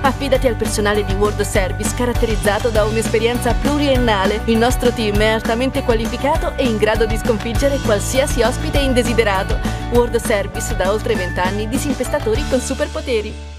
Affidati al personale di World Service caratterizzato da un'esperienza pluriennale. Il nostro team è altamente qualificato e in grado di sconfiggere qualsiasi ospite indesiderato. World Service, da oltre 20 anni, disinfestatori con superpoteri.